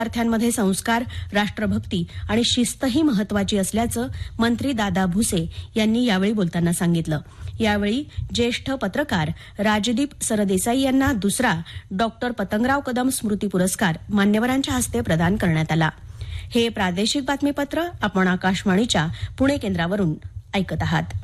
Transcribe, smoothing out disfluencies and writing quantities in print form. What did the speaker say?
विद्यार्थ्यांमध्ये संस्कार, राष्ट्रभक्ती आणि शिस्तही महत्वाची असल्याचं मंत्री दादा भुसे यांनी यावेळी बोलताना सांगितलं. यावेळी ज्येष्ठ पत्रकार राजदीप सरदेसाई यांना दुसरा डॉक्टर पतंगराव कदम स्मृती पुरस्कार मान्यवरांच्या हस्ते प्रदान करण्यात आला. हे प्रादेशिक बातमीपत्र आपण आकाशवाणीच्या पुणे केंद्रावरून ऐकत आहात.